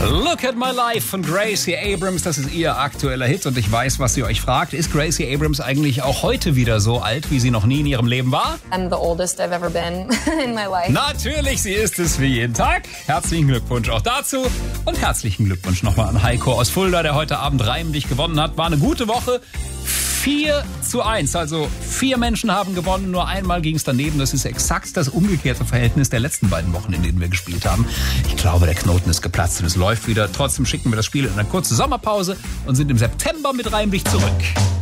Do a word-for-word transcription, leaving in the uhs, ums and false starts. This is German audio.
Look at My Life von Gracie Abrams, das ist ihr aktueller Hit und ich weiß, was ihr euch fragt. Ist Gracie Abrams eigentlich auch heute wieder so alt, wie sie noch nie in ihrem Leben war? I'm the oldest I've ever been in my life. Natürlich, sie ist es wie jeden Tag. Herzlichen Glückwunsch auch dazu und herzlichen Glückwunsch nochmal an Heiko aus Fulda, der heute Abend reimlich gewonnen hat. War eine gute Woche. vier zu eins, also vier Menschen haben gewonnen, nur einmal ging es daneben. Das ist exakt das umgekehrte Verhältnis der letzten beiden Wochen, in denen wir gespielt haben. Ich glaube, der Knoten ist geplatzt und es läuft wieder. Trotzdem schicken wir das Spiel in eine kurze Sommerpause und sind im September mit Reimlich zurück.